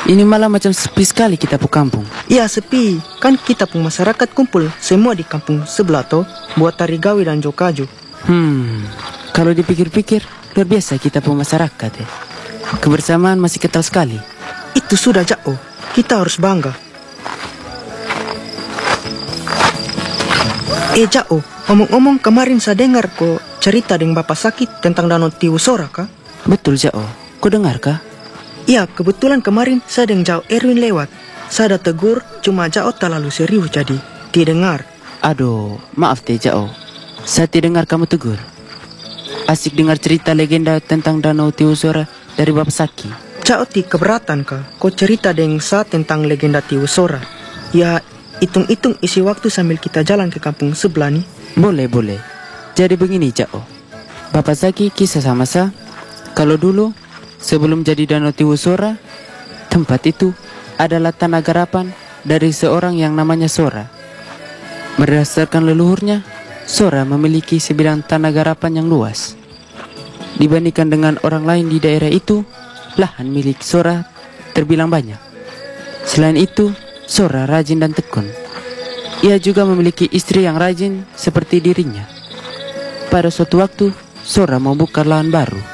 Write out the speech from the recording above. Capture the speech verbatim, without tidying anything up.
Ini malah macam sepi sekali kita pu kampung. Iya sepi, kan kita pun masyarakat kumpul semua di kampung sebelah toh buat tari gawe dan jokaju. Hmm, kalau dipikir-pikir luar biasa kita pu masyarakat ya. Kebersamaan masih kental sekali. Itu sudah jauh, kita harus bangga. Eh jauh, omong-omong kemarin saya dengar kok cerita dengan Bapak Sakit tentang Danau Tiwusora kah? Betul Jao, kau dengar kah? Iya, kebetulan kemarin saya dengan Jao Erwin lewat. Saya ada tegur, cuma Jao terlalu serius jadi tidak dengar. Aduh, maaf teh Jao, saya tidak dengar kamu tegur. Asik dengar cerita legenda tentang Danau Tiwusora dari Bapak Saki. Jao ti keberatan kah? Kau cerita dengan saya tentang legenda Tiwusora. Ya, hitung-hitung isi waktu sambil kita jalan ke kampung sebelah nih. Boleh, boleh. Jadi begini Jao, Bapak Saki kisah sama saya. Kalau dulu sebelum jadi Danau Tiwusora, tempat itu adalah tanah garapan dari seorang yang namanya Sora. Berdasarkan leluhurnya, Sora memiliki sebidang tanah garapan yang luas. Dibandingkan dengan orang lain di daerah itu, lahan milik Sora terbilang banyak. Selain itu, Sora rajin dan tekun. Ia juga memiliki istri yang rajin seperti dirinya. Pada suatu waktu, Sora membuka lahan baru.